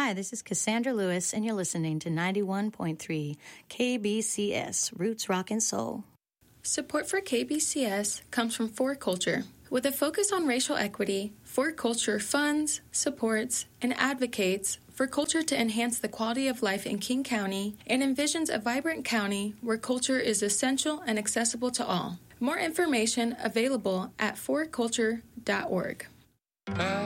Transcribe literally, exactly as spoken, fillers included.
Hi, this is Cassandra Lewis, and you're listening to ninety-one point three K B C S, Roots Rock and Soul. Support for K B C S comes from For Culture. With a focus on racial equity, For Culture funds, supports, and advocates for culture to enhance the quality of life in King County and envisions a vibrant county where culture is essential and accessible to all. More information available at for culture dot org.